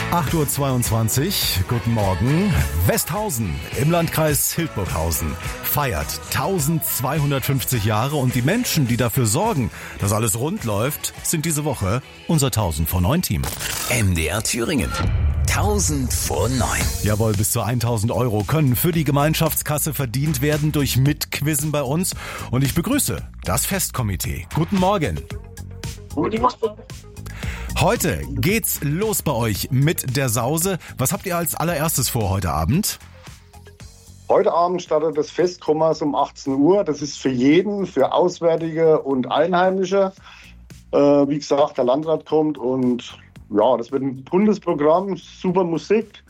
8:22 Uhr, guten Morgen. Westhausen im Landkreis Hildburghausen feiert 1250 Jahre und die Menschen, die dafür sorgen, dass alles rund läuft, sind diese Woche unser 1000 vor 9 Team. MDR Thüringen. 1000 vor 9. Jawohl, bis zu 1000 Euro können für die Gemeinschaftskasse verdient werden durch Mitquizzen bei uns. Und ich begrüße das Festkomitee. Guten Morgen. Guten Morgen. Heute geht's los bei euch mit der Sause. Was habt ihr als allererstes vor heute Abend? Heute Abend startet das Festkommers um 18 Uhr. Das ist für jeden, für Auswärtige und Einheimische. Wie gesagt, der Landrat kommt und ja, das wird ein buntes Programm, super Musik.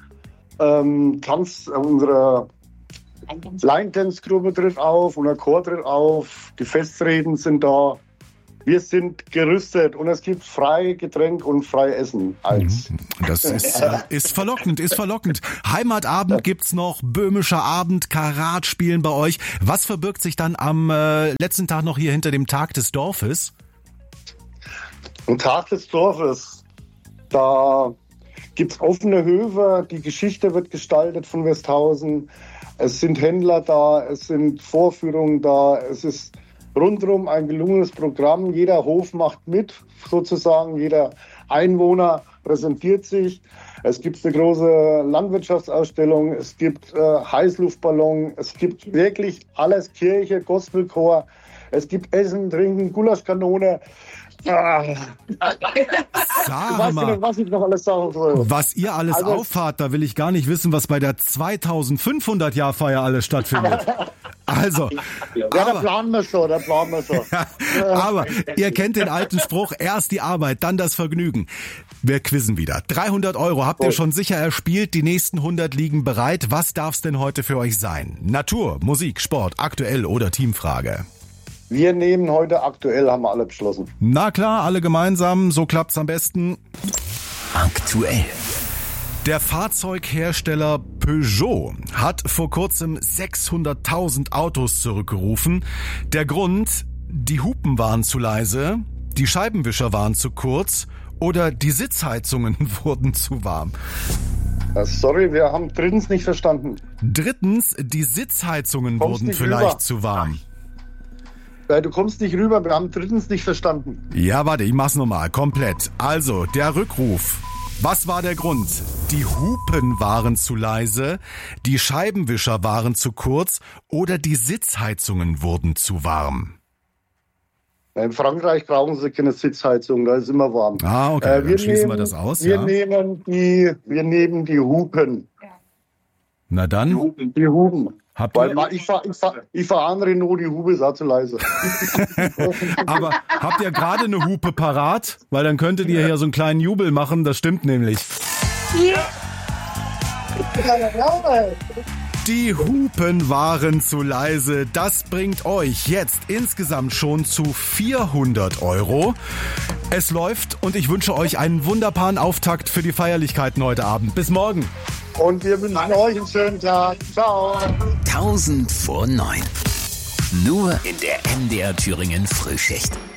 Unsere Line-Dance-Gruppe tritt auf, unser Chor tritt auf, die Festreden sind da. Wir sind gerüstet und es gibt frei Getränk und frei Essen. Das ist verlockend. Heimatabend gibt's noch, böhmischer Abend, Karat spielen bei euch. Was verbirgt sich dann am letzten Tag noch hier hinter dem Tag des Dorfes? Am Tag des Dorfes, da gibt's offene Höfe, die Geschichte wird gestaltet von Westhausen. Es sind Händler da, es sind Vorführungen da, es ist rundherum ein gelungenes Programm. Jeder Hof macht mit, sozusagen. Jeder Einwohner präsentiert sich. Es gibt eine große Landwirtschaftsausstellung. Es gibt Heißluftballon. Es gibt wirklich alles. Kirche, Gospelchor. Es gibt Essen, Trinken, Gulaschkanone. Sag mal, was ich noch alles sagen soll. Was ihr alles auffahrt, da will ich gar nicht wissen, was bei der 2500-Jahr-Feier alles stattfindet. Also, da planen wir so. Aber ihr kennt den alten Spruch, erst die Arbeit, dann das Vergnügen. Wir quizzen wieder. 300 Euro habt ihr schon sicher erspielt, die nächsten 100 liegen bereit. Was darf's denn heute für euch sein? Natur, Musik, Sport, aktuell oder Teamfrage? Wir nehmen heute aktuell, haben wir alle beschlossen. Na klar, alle gemeinsam, so klappt's am besten. Aktuell. Der Fahrzeughersteller Peugeot hat vor kurzem 600.000 Autos zurückgerufen. Der Grund, die Hupen waren zu leise, die Scheibenwischer waren zu kurz oder die Sitzheizungen wurden zu warm. Sorry, wir haben drittens nicht verstanden. Drittens, die Sitzheizungen wurden vielleicht zu warm. Du kommst nicht rüber, wir haben drittens nicht verstanden. Ja, warte, ich mach's nochmal, komplett. Also, der Rückruf. Was war der Grund? Die Hupen waren zu leise, die Scheibenwischer waren zu kurz oder die Sitzheizungen wurden zu warm? In Frankreich brauchen sie keine Sitzheizung, da ist immer warm. Ah, okay, dann schließen wir das aus. Wir nehmen die Hupen. Na dann. Die Hupen. Weil ich fahr an Renault, die Hupe ist auch zu leise. Aber habt ihr gerade eine Hupe parat? Weil dann könntet ihr hier so einen kleinen Jubel machen, das stimmt nämlich. Die Hupen waren zu leise. Das bringt euch jetzt insgesamt schon zu 400 Euro. Es läuft und ich wünsche euch einen wunderbaren Auftakt für die Feierlichkeiten heute Abend. Bis morgen. Und wir wünschen euch einen schönen Tag. Ciao. 1000 vor 9. Nur in der MDR Thüringen Frühschicht.